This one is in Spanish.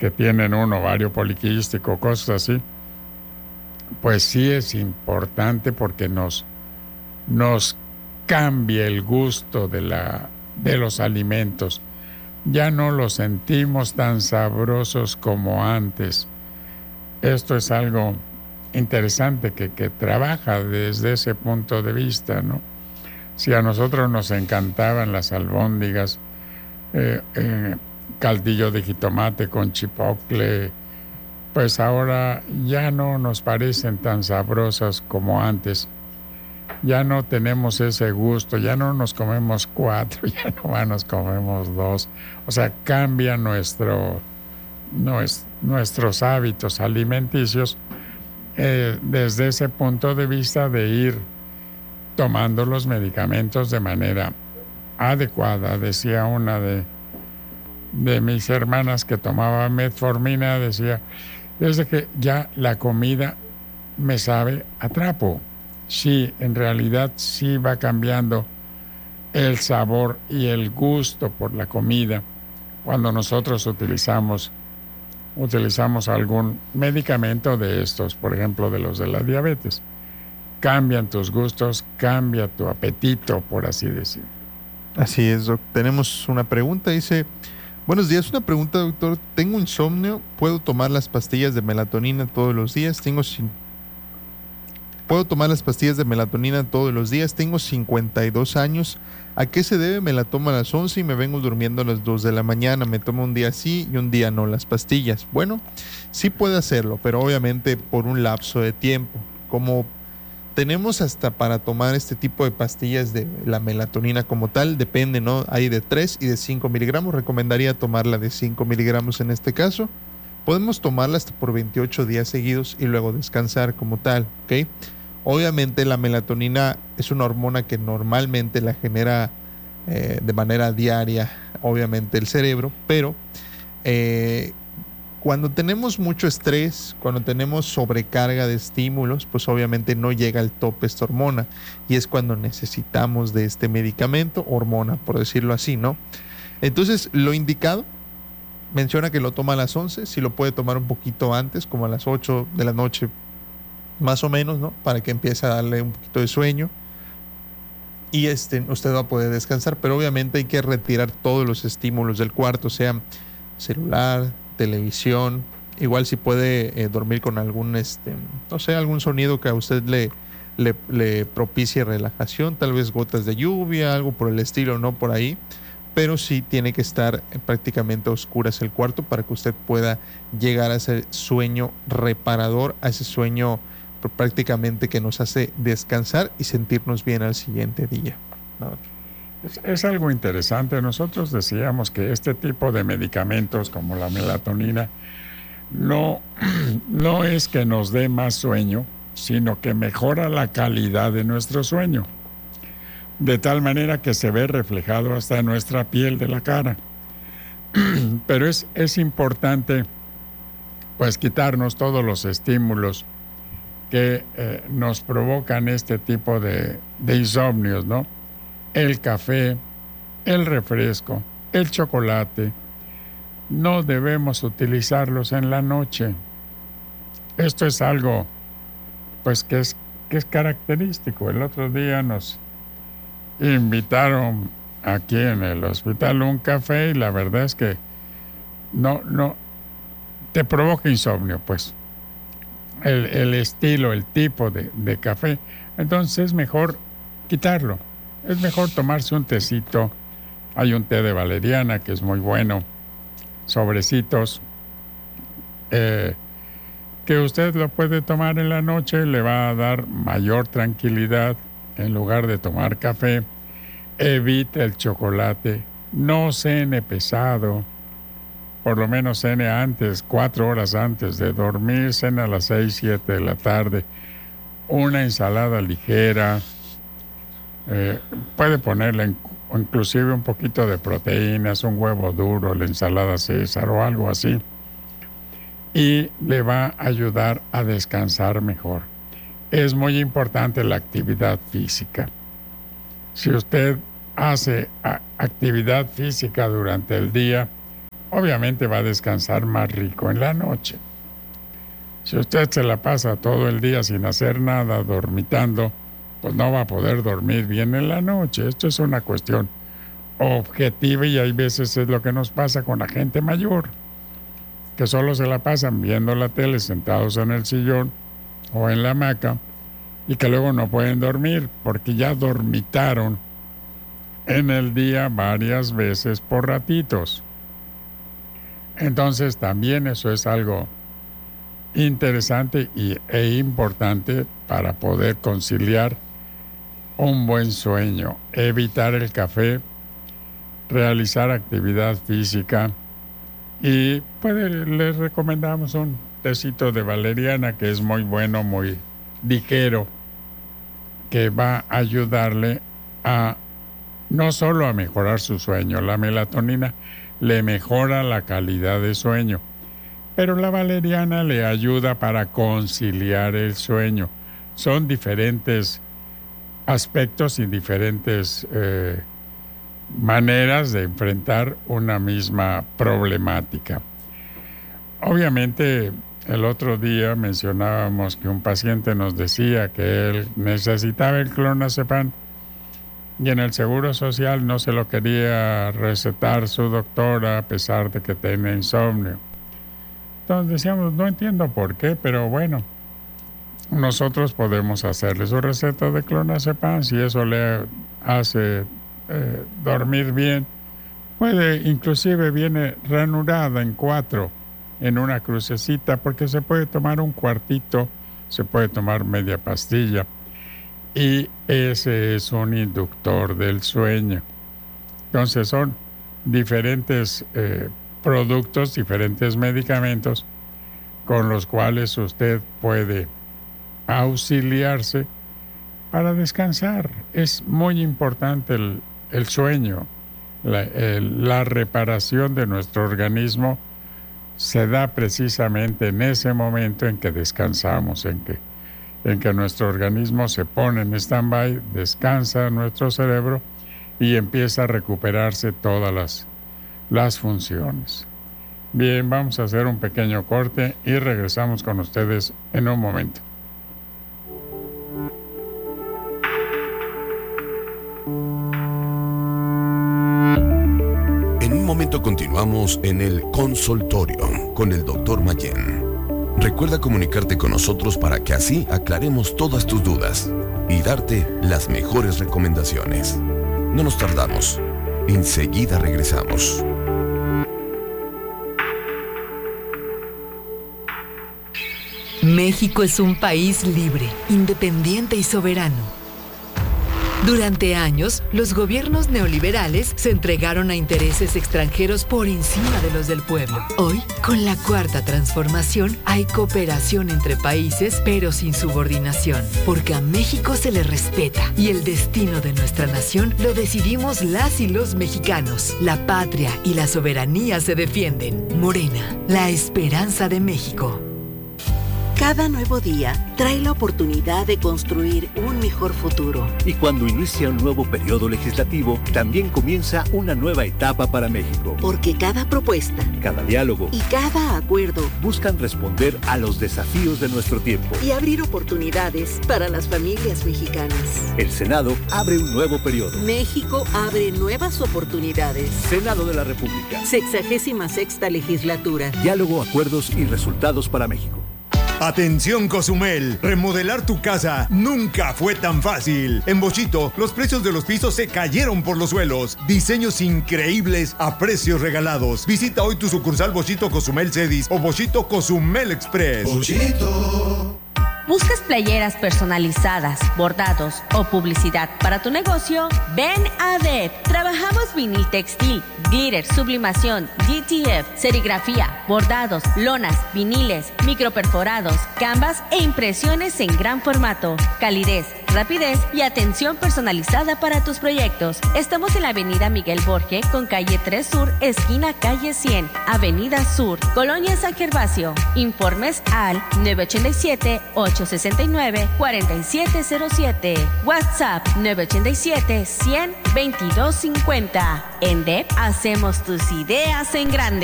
que tienen un ovario poliquístico, cosas así, pues sí es importante porque nos cambia el gusto de los alimentos. Ya no los sentimos tan sabrosos como antes. Esto es algo interesante que trabaja desde ese punto de vista, ¿no? Si a nosotros nos encantaban las albóndigas, caldillo de jitomate con chipotle, pues ahora ya no nos parecen tan sabrosas como antes. Ya no tenemos ese gusto, ya no nos comemos 4, ya no nos comemos 2. O sea, cambia nuestros hábitos alimenticios desde ese punto de vista de ir tomando los medicamentos de manera adecuada. Decía una de mis hermanas que tomaba metformina, decía, desde que ya la comida me sabe a trapo. Sí, en realidad sí va cambiando el sabor y el gusto por la comida cuando nosotros utilizamos algún medicamento de estos, por ejemplo, de los de la diabetes. Cambian tus gustos, cambia tu apetito, por así decirlo. Así es, doc. Tenemos una pregunta, dice: buenos días, una pregunta, doctor. Tengo insomnio, ¿puedo tomar las pastillas de melatonina todos los días? ¿Puedo tomar las pastillas de melatonina todos los días? Tengo 52 años. ¿A qué se debe? Me la tomo a las 11 y me vengo durmiendo a las 2 de la mañana. Me tomo un día sí y un día no las pastillas. Bueno, sí puede hacerlo, pero obviamente por un lapso de tiempo. Como tenemos hasta para tomar este tipo de pastillas de la melatonina como tal, depende, ¿no? Hay de 3 y de 5 miligramos. Recomendaría tomarla de 5 miligramos en este caso. Podemos tomarla hasta por 28 días seguidos y luego descansar como tal, ¿ok? Obviamente la melatonina es una hormona que normalmente la genera de manera diaria, obviamente el cerebro, pero cuando tenemos mucho estrés, cuando tenemos sobrecarga de estímulos, pues obviamente no llega al tope esta hormona y es cuando necesitamos de este medicamento, hormona, por decirlo así, ¿no? Entonces, lo indicado, menciona que lo toma a las 11, si lo puede tomar un poquito antes, como a las 8 de la noche, más o menos, ¿no? Para que empiece a darle un poquito de sueño y usted va a poder descansar, pero obviamente hay que retirar todos los estímulos del cuarto, sea celular, televisión, igual si puede dormir con algún, no sé, algún sonido que a usted le propicie relajación, tal vez gotas de lluvia, algo por el estilo, no por ahí, pero sí tiene que estar prácticamente a oscuras el cuarto para que usted pueda llegar a ese sueño reparador, a ese sueño prácticamente que nos hace descansar y sentirnos bien al siguiente día, ¿no? Es algo interesante. Nosotros decíamos que este tipo de medicamentos como la melatonina no es que nos dé más sueño, sino que mejora la calidad de nuestro sueño, de tal manera que se ve reflejado hasta en nuestra piel de la cara. Pero es importante pues quitarnos todos los estímulos que nos provocan este tipo de insomnios, ¿no? El café, el refresco, el chocolate, no debemos utilizarlos en la noche. Esto es algo pues que es característico. El otro día nos invitaron aquí en el hospital un café y la verdad es que no te provoca insomnio, pues el estilo, el tipo de café. Entonces es mejor quitarlo. Es mejor tomarse un tecito. Hay un té de valeriana que es muy bueno, sobrecitos, que usted lo puede tomar en la noche, le va a dar mayor tranquilidad en lugar de tomar café. Evite el chocolate, no cene pesado, por lo menos cene antes, 4 horas antes de dormir, cena a las 6, 7 de la tarde, una ensalada ligera, puede ponerle inclusive un poquito de proteínas, un huevo duro, la ensalada César o algo así, y le va a ayudar a descansar mejor. Es muy importante la actividad física. Si usted hace actividad física durante el día, obviamente va a descansar más rico en la noche. Si usted se la pasa todo el día sin hacer nada, dormitando, pues no va a poder dormir bien en la noche. Esto es una cuestión objetiva y hay veces es lo que nos pasa con la gente mayor, que solo se la pasan viendo la tele sentados en el sillón o en la hamaca y que luego no pueden dormir porque ya dormitaron en el día varias veces por ratitos. Entonces también eso es algo interesante e importante para poder conciliar un buen sueño, evitar el café, realizar actividad física y pues les recomendamos un tecito de valeriana que es muy bueno, muy ligero, que va a ayudarle a no solo a mejorar su sueño, la melatonina le mejora la calidad de sueño, pero la valeriana le ayuda para conciliar el sueño. Son diferentes aspectos y diferentes maneras de enfrentar una misma problemática. Obviamente, el otro día mencionábamos que un paciente nos decía que él necesitaba el clonazepam y en el Seguro Social no se lo quería recetar su doctora a pesar de que tiene insomnio. Entonces decíamos, no entiendo por qué, pero bueno, nosotros podemos hacerle su receta de clonazepam si eso le hace dormir bien. Inclusive viene ranurada en 4 en una crucecita porque se puede tomar un cuartito, se puede tomar media pastilla y ese es un inductor del sueño. Entonces son diferentes productos, diferentes medicamentos con los cuales usted puede auxiliarse para descansar. Es muy importante el sueño. La reparación de nuestro organismo se da precisamente en ese momento en que descansamos, en que nuestro organismo se pone en stand-by, descansa nuestro cerebro y empieza a recuperarse todas las funciones. Bien, vamos a hacer un pequeño corte y regresamos con ustedes en un momento. En un momento continuamos en el consultorio con el Dr. Mayén. Recuerda comunicarte con nosotros para que así aclaremos todas tus dudas y darte las mejores recomendaciones. No nos tardamos. Enseguida regresamos. México es un país libre, independiente y soberano. Durante años, los gobiernos neoliberales se entregaron a intereses extranjeros por encima de los del pueblo. Hoy, con la Cuarta Transformación, hay cooperación entre países, pero sin subordinación, porque a México se le respeta y el destino de nuestra nación lo decidimos las y los mexicanos. La patria y la soberanía se defienden. Morena, la esperanza de México. Cada nuevo día trae la oportunidad de construir un mejor futuro. Y cuando inicia un nuevo periodo legislativo, también comienza una nueva etapa para México. Porque cada propuesta, cada diálogo y cada acuerdo buscan responder a los desafíos de nuestro tiempo y abrir oportunidades para las familias mexicanas. El Senado abre un nuevo periodo. México abre nuevas oportunidades. Senado de la República. 66ª legislatura. Diálogo, acuerdos y resultados para México. Atención Cozumel, remodelar tu casa nunca fue tan fácil. En Bochito, los precios de los pisos se cayeron por los suelos. Diseños increíbles a precios regalados. Visita hoy tu sucursal Bochito Cozumel Cedis o Bochito Cozumel Express. Bochito. ¿Buscas playeras personalizadas, bordados o publicidad para tu negocio? Ven a DEP. Trabajamos vinil textil, glitter, sublimación, DTF, serigrafía, bordados, lonas, viniles, microperforados, canvas e impresiones en gran formato. Calidez, rapidez y atención personalizada para tus proyectos. Estamos en la avenida Miguel Borge con calle 3 Sur, esquina calle 100, avenida Sur, Colonia San Gervasio. Informes al 987-869-4707. WhatsApp 987-100-2250. En DEP hacemos tus ideas en grande.